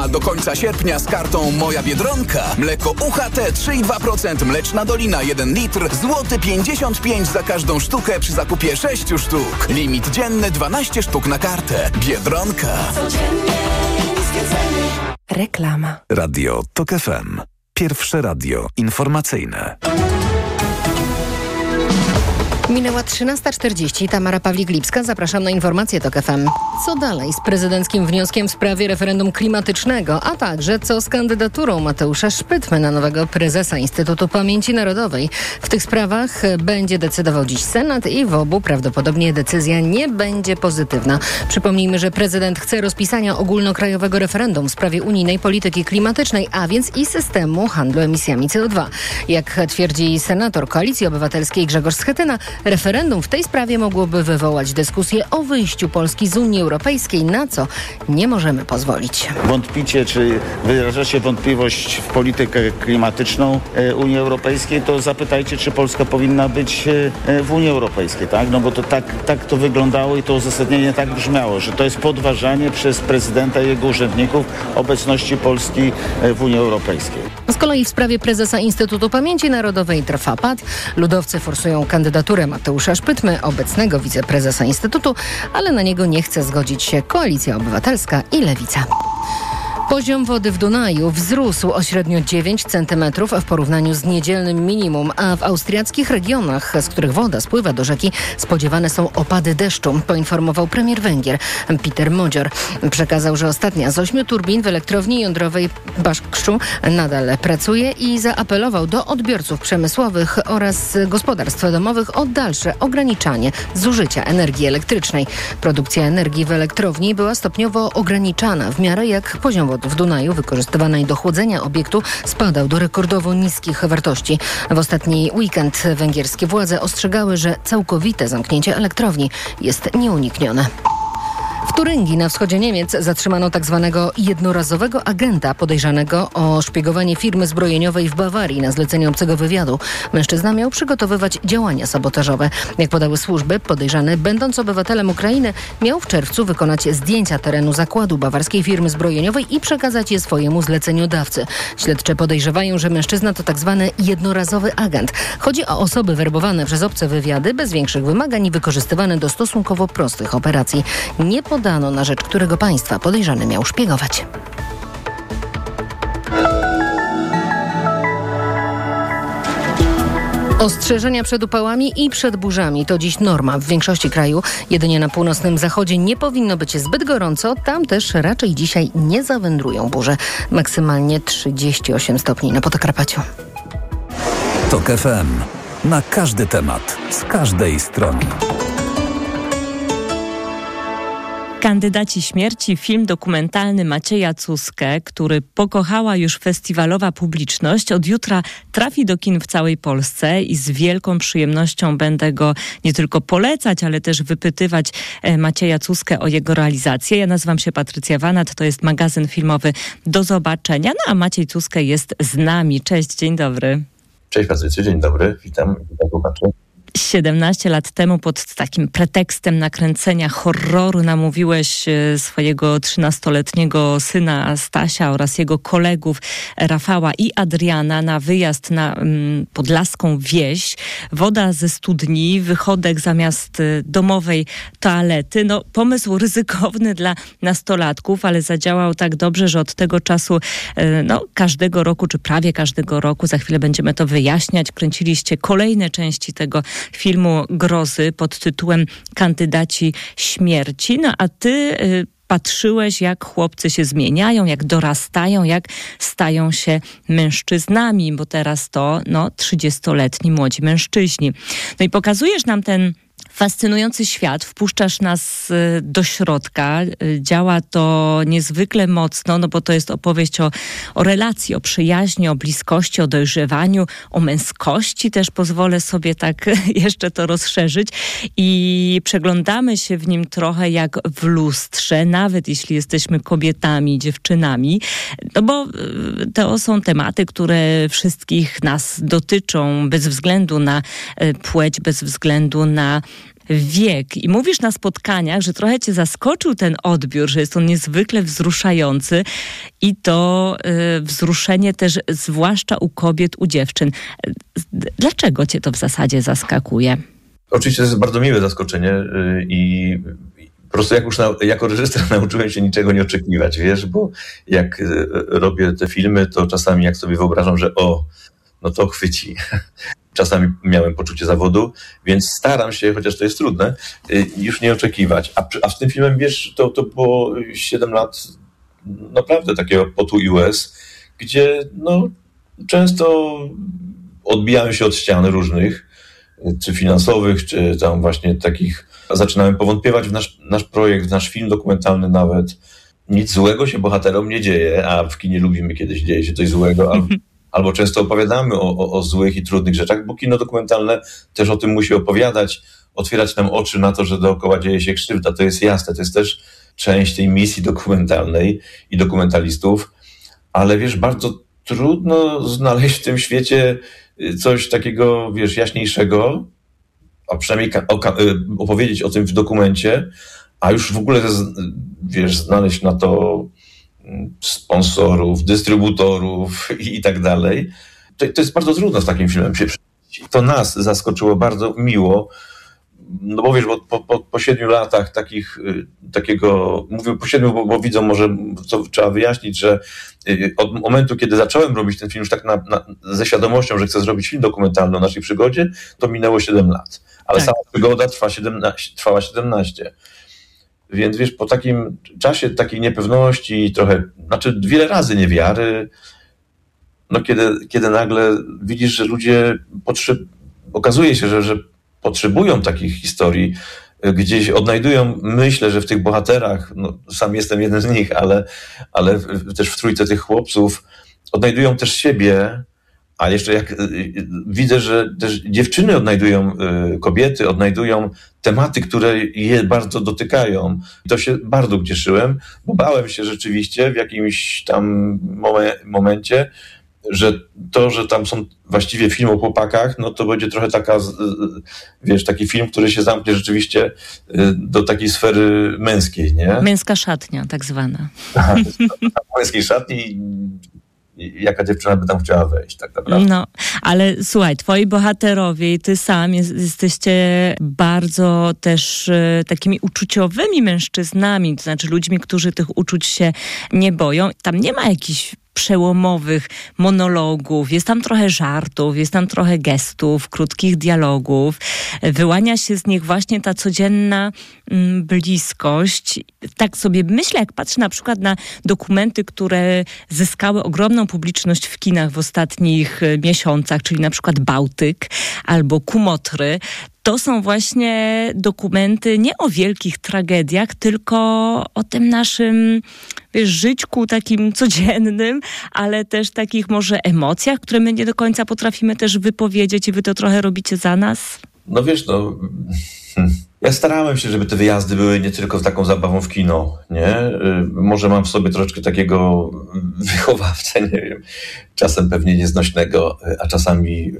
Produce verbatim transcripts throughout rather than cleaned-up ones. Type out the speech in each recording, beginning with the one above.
A do końca sierpnia z kartą Moja Biedronka mleko U H T trzy i dwa procent, Mleczna Dolina jeden litr, złoty pięćdziesiąt pięć za każdą sztukę przy zakupie sześciu sztuk. Limit dzienny dwanaście sztuk na kartę. Biedronka. Reklama. Radio Tok F M. Pierwsze radio informacyjne. Minęła trzynasta czterdzieści. Tamara Pawlik-Lipska. Zapraszam na informacje Tok F M. Co dalej z prezydenckim wnioskiem w sprawie referendum klimatycznego, a także co z kandydaturą Mateusza Szpytmy na nowego prezesa Instytutu Pamięci Narodowej. W tych sprawach będzie decydował dziś Senat i w obu prawdopodobnie decyzja nie będzie pozytywna. Przypomnijmy, że prezydent chce rozpisania ogólnokrajowego referendum w sprawie unijnej polityki klimatycznej, a więc i systemu handlu emisjami C O dwa. Jak twierdzi senator Koalicji Obywatelskiej Grzegorz Schetyna, referendum w tej sprawie mogłoby wywołać dyskusję o wyjściu Polski z Unii Europejskiej, na co nie możemy pozwolić. Wątpicie, czy wyrażacie wątpliwość w politykę klimatyczną Unii Europejskiej, to zapytajcie, czy Polska powinna być w Unii Europejskiej, tak? No bo to tak, tak to wyglądało i to uzasadnienie tak brzmiało, że to jest podważanie przez prezydenta i jego urzędników obecności Polski w Unii Europejskiej. Z kolei w sprawie prezesa Instytutu Pamięci Narodowej trwa pad. Ludowcy forsują kandydaturę Mateusza Szpytmy, obecnego wiceprezesa Instytutu, ale na niego nie chce zgodzić się Koalicja Obywatelska i Lewica. Poziom wody w Dunaju wzrósł o średnio dziewięć centymetrów w porównaniu z niedzielnym minimum, a w austriackich regionach, z których woda spływa do rzeki, spodziewane są opady deszczu, poinformował premier Węgier Peter Modzior. Przekazał, że ostatnia z ośmiu turbin w elektrowni jądrowej Baszkszu nadal pracuje i zaapelował do odbiorców przemysłowych oraz gospodarstw domowych o dalsze ograniczanie zużycia energii elektrycznej. Produkcja energii w elektrowni była stopniowo ograniczana w miarę jak poziom wody w Dunaju wykorzystywanej do chłodzenia obiektu spadał do rekordowo niskich wartości. W ostatni weekend węgierskie władze ostrzegały, że całkowite zamknięcie elektrowni jest nieuniknione. W Turyngii na wschodzie Niemiec zatrzymano tak zwanego jednorazowego agenta podejrzanego o szpiegowanie firmy zbrojeniowej w Bawarii na zlecenie obcego wywiadu. Mężczyzna miał przygotowywać działania sabotażowe. Jak podały służby, podejrzany, będąc obywatelem Ukrainy, miał w czerwcu wykonać zdjęcia terenu zakładu bawarskiej firmy zbrojeniowej i przekazać je swojemu zleceniodawcy. Śledcze podejrzewają, że mężczyzna to tak zwany jednorazowy agent. Chodzi o osoby werbowane przez obce wywiady bez większych wymagań i wykorzystywane do stosunkowo prostych operacji. Nie podano, na rzecz którego państwa podejrzany miał szpiegować. Ostrzeżenia przed upałami i przed burzami to dziś norma w większości kraju. Jedynie na północnym zachodzie nie powinno być zbyt gorąco. Tam też raczej dzisiaj nie zawędrują burze. Maksymalnie trzydzieści osiem stopni na Podkarpaciu. Tok F M. Na każdy temat, z każdej strony. Kandydaci śmierci, film dokumentalny Macieja Cuskę, który pokochała już festiwalowa publiczność, od jutra trafi do kin w całej Polsce i z wielką przyjemnością będę go nie tylko polecać, ale też wypytywać Macieja Cuskę o jego realizację. Ja nazywam się Patrycja Wanat, to jest magazyn filmowy Do zobaczenia, no a Maciej Cuskę jest z nami. Cześć, dzień dobry. Cześć Patrycja, dzień dobry, witam, witam słuchaczy. siedemnaście lat temu pod takim pretekstem nakręcenia horroru namówiłeś swojego trzynastoletniego syna Stasia oraz jego kolegów Rafała i Adriana na wyjazd na um, podlaską wieś. Woda ze studni, wychodek zamiast domowej toalety. No, pomysł ryzykowny dla nastolatków, ale zadziałał tak dobrze, że od tego czasu no, każdego roku, czy prawie każdego roku, za chwilę będziemy to wyjaśniać, kręciliście kolejne części tego filmu grozy pod tytułem Kandydaci śmierci. No a ty y, patrzyłeś, jak chłopcy się zmieniają, jak dorastają, jak stają się mężczyznami, bo teraz to no, trzydziestoletni młodzi mężczyźni. No i pokazujesz nam ten fascynujący świat, wpuszczasz nas do środka. Działa to niezwykle mocno, no bo to jest opowieść o, o relacji, o przyjaźni, o bliskości, o dojrzewaniu, o męskości też pozwolę sobie tak jeszcze to rozszerzyć i przeglądamy się w nim trochę jak w lustrze, nawet jeśli jesteśmy kobietami, dziewczynami, no bo to są tematy, które wszystkich nas dotyczą bez względu na płeć, bez względu na wiek. I mówisz na spotkaniach, że trochę cię zaskoczył ten odbiór, że jest on niezwykle wzruszający i to y, wzruszenie też zwłaszcza u kobiet, u dziewczyn. Dlaczego cię to w zasadzie zaskakuje? Oczywiście to jest bardzo miłe zaskoczenie y, i po prostu jak już na, jako reżyser nauczyłem się niczego nie oczekiwać, wiesz, bo jak y, robię te filmy, to czasami jak sobie wyobrażam, że o, no to chwyci. Czasami miałem poczucie zawodu, więc staram się, chociaż to jest trudne, y, już nie oczekiwać. A, a w tym filmem, wiesz, to, to było siedem lat naprawdę takiego potu i łez, gdzie no, często odbijałem się od ścian różnych, czy finansowych, czy tam właśnie takich. Zaczynałem powątpiewać w nasz, nasz projekt, w nasz film dokumentalny nawet. Nic złego się bohaterom nie dzieje, a w kinie lubimy, kiedy dzieje się coś złego, albo, albo często opowiadamy o, o, o złych i trudnych rzeczach, bo kino dokumentalne też o tym musi opowiadać, otwierać nam oczy na to, że dookoła dzieje się krzywda. To jest jasne, to jest też część tej misji dokumentalnej i dokumentalistów, ale wiesz, bardzo trudno znaleźć w tym świecie coś takiego, wiesz, jaśniejszego, a przynajmniej opowiedzieć o tym w dokumencie, a już w ogóle, wiesz, znaleźć na to sponsorów, dystrybutorów i, i tak dalej. To, to jest bardzo trudno z takim filmem się przyjść. To nas zaskoczyło bardzo miło, no bo wiesz, bo po, po, po siedmiu latach takich, takiego, mówię po siedmiu, bo, bo widzą, może to trzeba wyjaśnić, że od momentu, kiedy zacząłem robić ten film już tak na, na, ze świadomością, że chcę zrobić film dokumentalny o naszej przygodzie, to minęło siedem lat. Ale tak. Sama przygoda trwa siedemnaście, trwała siedemnaście. Więc wiesz, po takim czasie takiej niepewności, trochę, znaczy wiele razy niewiary, no kiedy, kiedy nagle widzisz, że ludzie potrzeb, okazuje się, że, że potrzebują takich historii, gdzieś odnajdują, myślę, że w tych bohaterach, no, sam jestem jeden z nich, ale, ale też w trójce tych chłopców, odnajdują też siebie, a jeszcze jak widzę, że też dziewczyny odnajdują, kobiety odnajdują tematy, które je bardzo dotykają. I to się bardzo cieszyłem, bo bałem się rzeczywiście w jakimś tam momencie, że to, że tam są właściwie film o chłopakach, no to będzie trochę taka, wiesz, taki film, który się zamknie rzeczywiście do takiej sfery męskiej, nie? Męska szatnia, tak zwana. Aha, męskiej szatni, jaka dziewczyna by tam chciała wejść, tak naprawdę. No, ale słuchaj, twoi bohaterowie i ty sam jest, jesteście bardzo też e, takimi uczuciowymi mężczyznami, to znaczy ludźmi, którzy tych uczuć się nie boją. Tam nie ma jakichś przełomowych monologów, jest tam trochę żartów, jest tam trochę gestów, krótkich dialogów. Wyłania się z nich właśnie ta codzienna mm, bliskość. Tak sobie myślę, jak patrzę na przykład na dokumenty, które zyskały ogromną publiczność w kinach w ostatnich miesiącach, czyli na przykład Bałtyk albo Kumotry. To są właśnie dokumenty nie o wielkich tragediach, tylko o tym naszym, wiesz, żyćku takim codziennym, ale też takich może emocjach, które my nie do końca potrafimy też wypowiedzieć i wy to trochę robicie za nas. No wiesz, no... Ja starałem się, żeby te wyjazdy były nie tylko taką zabawą w kino, nie? Może mam w sobie troszeczkę takiego wychowawcę, nie wiem, czasem pewnie nieznośnego, a czasami...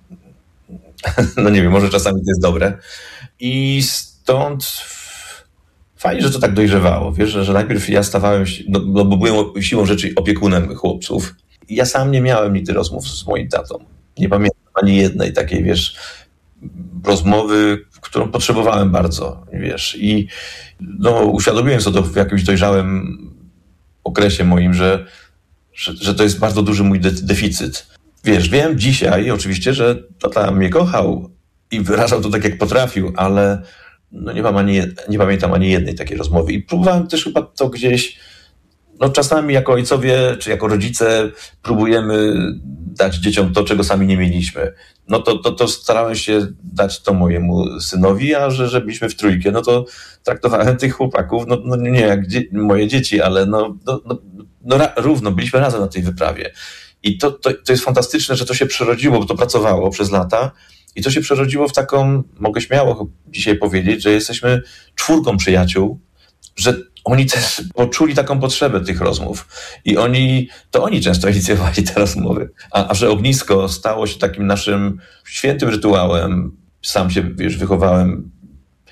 No nie wiem, może czasami to jest dobre. I stąd fajnie, że to tak dojrzewało. Wiesz, że, że najpierw ja stawałem się, no, no bo byłem siłą rzeczy opiekunem chłopców. I ja sam nie miałem nigdy rozmów z moim tatą. Nie pamiętam ani jednej takiej, wiesz, rozmowy, którą potrzebowałem bardzo, wiesz. I no, uświadomiłem sobie to w jakimś dojrzałym okresie moim, że, że, że to jest bardzo duży mój de- deficyt. Wiesz, wiem dzisiaj oczywiście, że tata mnie kochał i wyrażał to tak, jak potrafił, ale no nie, mam ani, nie pamiętam ani jednej takiej rozmowy. I próbowałem też chyba to gdzieś, no czasami jako ojcowie czy jako rodzice próbujemy dać dzieciom to, czego sami nie mieliśmy. No to, to, to starałem się dać to mojemu synowi, a że, że byliśmy w trójkę, no to traktowałem tych chłopaków, no, no nie jak dzie- moje dzieci, ale no, no, no, no ra- równo, byliśmy razem na tej wyprawie. I to, to, to jest fantastyczne, że to się przerodziło, bo to pracowało przez lata i to się przerodziło w taką, mogę śmiało dzisiaj powiedzieć, że jesteśmy czwórką przyjaciół, że oni też poczuli taką potrzebę tych rozmów i oni, to oni często inicjowali te rozmowy, a, a że ognisko stało się takim naszym świętym rytuałem, sam się, wiesz, wychowałem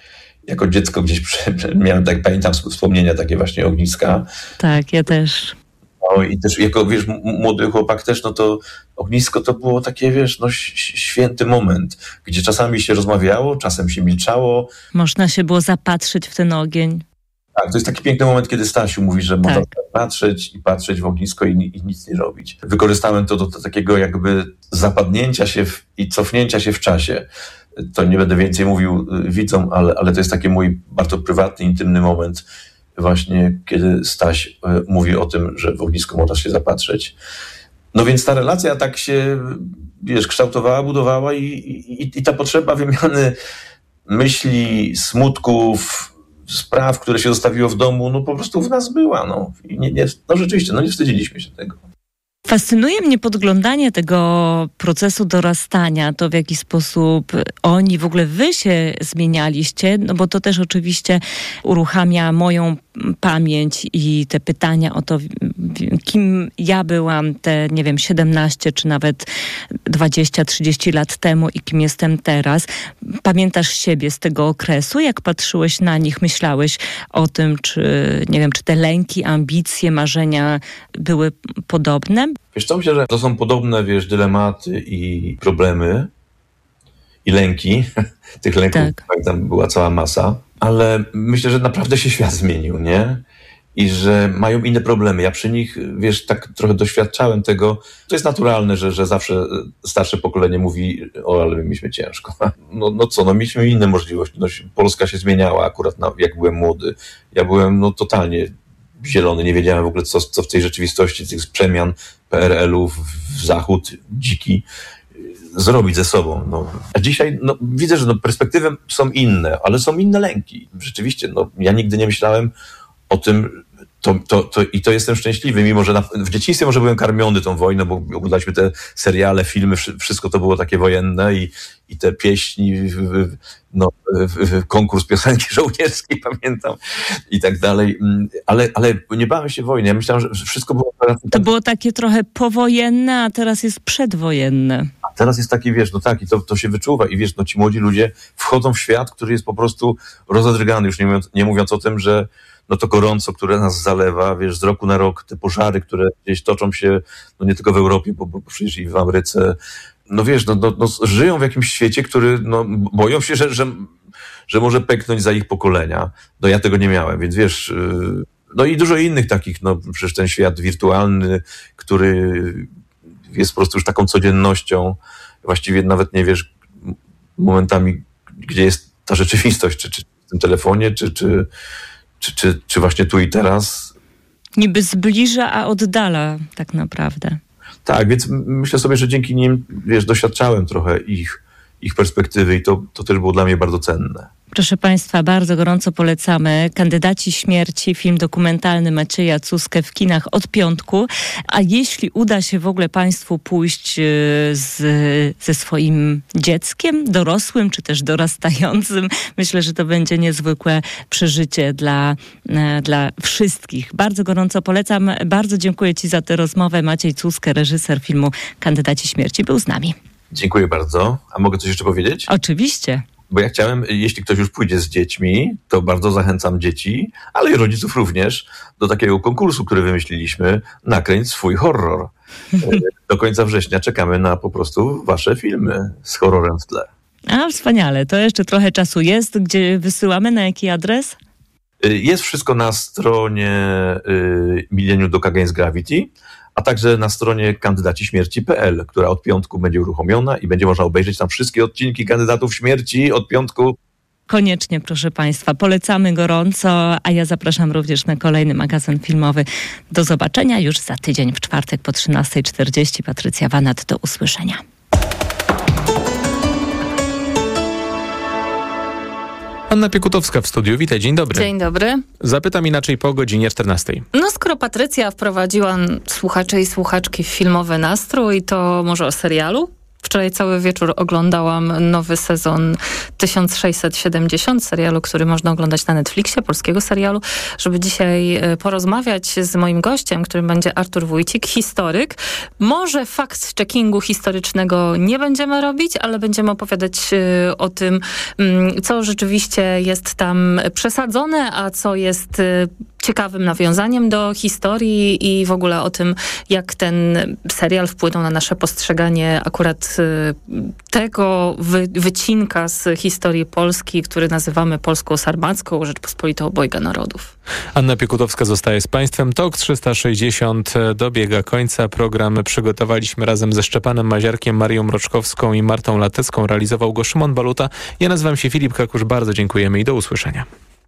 jako dziecko gdzieś przy, miałem, tak pamiętam wspomnienia takie właśnie ogniska. Tak, ja też. No i też jako, wiesz, młody chłopak też, no to ognisko to było takie, wiesz, no święty moment, gdzie czasami się rozmawiało, czasem się milczało. Można się było zapatrzyć w ten ogień. Tak, to jest taki piękny moment, kiedy Stasiu mówi, że można tak. patrzeć i patrzeć w ognisko i, i nic nie robić. Wykorzystałem to do, do takiego jakby zapadnięcia się w, i cofnięcia się w czasie. To nie będę więcej mówił widzom, ale, ale to jest taki mój bardzo prywatny, intymny moment, właśnie kiedy Staś mówi o tym, że w ognisku można się zapatrzeć. No więc ta relacja tak się, wiesz, kształtowała, budowała i, i, i ta potrzeba wymiany myśli, smutków, spraw, które się zostawiło w domu, no po prostu w nas była. No, I nie, nie, no rzeczywiście, no nie wstydziliśmy się tego. Fascynuje mnie podglądanie tego procesu dorastania, to w jaki sposób oni, w ogóle wy się zmienialiście, no bo to też oczywiście uruchamia moją pamięć i te pytania o to, kim ja byłam te, nie wiem, siedemnaście czy nawet dwadzieścia trzydzieści lat temu i kim jestem teraz. Pamiętasz siebie z tego okresu? Jak patrzyłeś na nich, myślałeś o tym, czy, nie wiem, czy te lęki, ambicje, marzenia były podobne? Wiesz co, myślę, że to są podobne, wiesz, dylematy i problemy i lęki. Tych lęków tak. Tam była cała masa, ale myślę, że naprawdę się świat zmienił, nie? I że mają inne problemy. Ja przy nich, wiesz, tak trochę doświadczałem tego. To jest naturalne, że, że zawsze starsze pokolenie mówi, o, ale my mieliśmy ciężko. No, no co, no mieliśmy inne możliwości. No, Polska się zmieniała akurat, na, jak byłem młody. Ja byłem, no, totalnie zielony, nie wiedziałem w ogóle, co, co w tej rzeczywistości, tych przemian P R L-u w, w zachód dziki zrobić ze sobą. No. A dzisiaj no, widzę, że no, perspektywy są inne, ale są inne lęki. Rzeczywiście, no, ja nigdy nie myślałem o tym, to, to, to, i to jestem szczęśliwy, mimo że na, w dzieciństwie może byłem karmiony tą wojną, bo oglądaliśmy te seriale, filmy, wszystko to było takie wojenne i, i te pieśni, no, konkurs piosenki żołnierskiej, pamiętam, i tak dalej, ale, ale nie bałem się wojny, ja myślałem, że wszystko było... To było takie trochę powojenne, a teraz jest przedwojenne. A teraz jest taki, wiesz, no tak, i to, to się wyczuwa i wiesz, no ci młodzi ludzie wchodzą w świat, który jest po prostu rozedrgany, już nie mówiąc, nie mówiąc o tym, że no to gorąco, które nas zalewa, wiesz, z roku na rok, te pożary, które gdzieś toczą się, no nie tylko w Europie, bo, bo przecież i w Ameryce, no wiesz, no, no, no żyją w jakimś świecie, który, no boją się, że, że, że może pęknąć za ich pokolenia. No ja tego nie miałem, więc wiesz, no i dużo innych takich, no przecież ten świat wirtualny, który jest po prostu już taką codziennością, właściwie nawet nie wiesz momentami, gdzie jest ta rzeczywistość, czy, czy w tym telefonie, czy, czy Czy, czy, czy właśnie tu i teraz? Niby zbliża, a oddala tak naprawdę. Tak, więc myślę sobie, że dzięki nim, wiesz, doświadczałem trochę ich, ich perspektywy i to, to też było dla mnie bardzo cenne. Proszę Państwa, bardzo gorąco polecamy Kandydaci śmierci, film dokumentalny Macieja Cuskę w kinach od piątku. A jeśli uda się w ogóle Państwu pójść z, ze swoim dzieckiem, dorosłym czy też dorastającym, myślę, że to będzie niezwykłe przeżycie dla, dla wszystkich. Bardzo gorąco polecam. Bardzo dziękuję Ci za tę rozmowę. Maciej Cuskę, reżyser filmu Kandydaci śmierci, był z nami. Dziękuję bardzo. A mogę coś jeszcze powiedzieć? Oczywiście. Bo ja chciałem, jeśli ktoś już pójdzie z dziećmi, to bardzo zachęcam dzieci, ale i rodziców również, do takiego konkursu, który wymyśliliśmy, nakręć swój horror. Do końca września czekamy na po prostu wasze filmy z horrorem w tle. A, wspaniale. To jeszcze trochę czasu jest. Gdzie wysyłamy? Na jaki adres? Jest wszystko na stronie y, Millennium Doc Against Gravity, a także na stronie kandydaci śmierci kropka p l, która od piątku będzie uruchomiona i będzie można obejrzeć tam wszystkie odcinki Kandydatów Śmierci od piątku. Koniecznie, proszę Państwa, polecamy gorąco, a ja zapraszam również na kolejny magazyn filmowy. Do zobaczenia już za tydzień w czwartek po trzynasta czterdzieści. Patrycja Wanat, do usłyszenia. Anna Piekutowska w studiu. Witaj, dzień dobry. Dzień dobry. Zapytam inaczej po godzinie czternastej. No skoro Patrycja wprowadziła słuchaczy i słuchaczki w filmowy nastrój, to może o serialu? W Wczoraj cały wieczór oglądałam nowy sezon tysiąc sześćset siedemdziesiąt serialu, który można oglądać na Netflixie, polskiego serialu, żeby dzisiaj porozmawiać z moim gościem, którym będzie Artur Wójcik, historyk. Może fact-checkingu historycznego nie będziemy robić, ale będziemy opowiadać o tym, co rzeczywiście jest tam przesadzone, a co jest ciekawym nawiązaniem do historii i w ogóle o tym, jak ten serial wpłynął na nasze postrzeganie akurat tego wy, wycinka z historii Polski, który nazywamy Polską Sarmacką, Rzeczpospolitą Obojga Narodów. Anna Piekutowska zostaje z Państwem. Tok trzysta sześćdziesiąt dobiega końca. Program przygotowaliśmy razem ze Szczepanem Maziarkiem, Marią Mroczkowską i Martą Latecką. Realizował go Szymon Baluta. Ja nazywam się Filip Kakusz. Bardzo dziękujemy i do usłyszenia.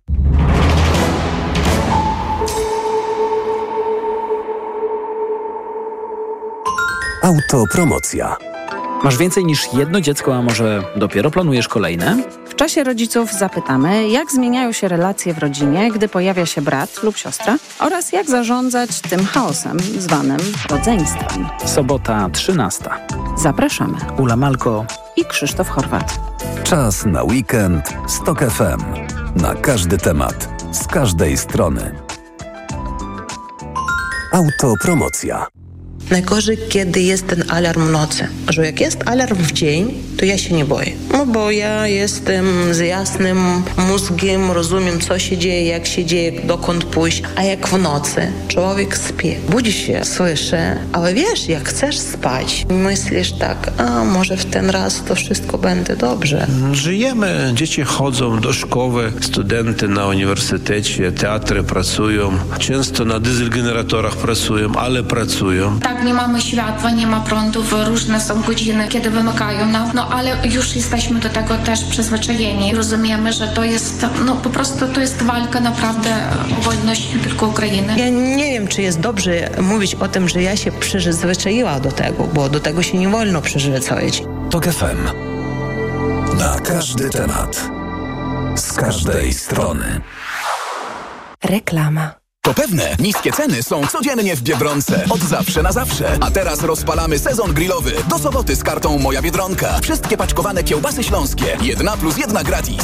Autopromocja. Masz więcej niż jedno dziecko, a może dopiero planujesz kolejne? W czasie rodziców zapytamy, jak zmieniają się relacje w rodzinie, gdy pojawia się brat lub siostra oraz jak zarządzać tym chaosem zwanym rodzeństwem. Sobota trzynasta. Zapraszamy. Ula Malko i Krzysztof Horwat. Czas na weekend z Tok F M. Na każdy temat, z każdej strony. Autopromocja. Najgorzej, kiedy jest ten alarm w nocy. Że jak jest alarm w dzień, to ja się nie boję. No bo ja jestem z jasnym mózgiem, rozumiem, co się dzieje, jak się dzieje, dokąd pójść. A jak w nocy człowiek śpi, budzi się, słyszy, ale wiesz, jak chcesz spać, myślisz tak, a może w ten raz to wszystko będzie dobrze. Żyjemy, dzieci chodzą do szkoły, studenty na uniwersytecie, teatry pracują, często na dieselgeneratorach pracują, ale pracują. Tak, nie mamy światła, nie ma prądów, różne są godziny, kiedy wymykają nam, no ale już jesteśmy do tego też przyzwyczajeni. Rozumiemy, że to jest, no po prostu to jest walka naprawdę o wolność nie tylko Ukrainy. Ja nie wiem, czy jest dobrze mówić o tym, że ja się przyzwyczaiła do tego, bo do tego się nie wolno przyzwyczaić. Tok F M. Na każdy temat, z każdej strony. Reklama. To pewne, niskie ceny są codziennie w Biedronce. Od zawsze na zawsze. A teraz rozpalamy sezon grillowy. Do soboty z kartą Moja Biedronka. Wszystkie paczkowane kiełbasy śląskie. Jedna plus jedna gratis.